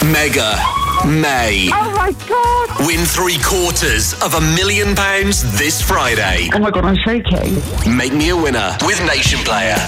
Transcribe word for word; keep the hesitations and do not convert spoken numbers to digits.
Mega May. Oh my God! Win three quarters of a million pounds this Friday. Oh my God, I'm shaking. Make me a winner with Nation Player.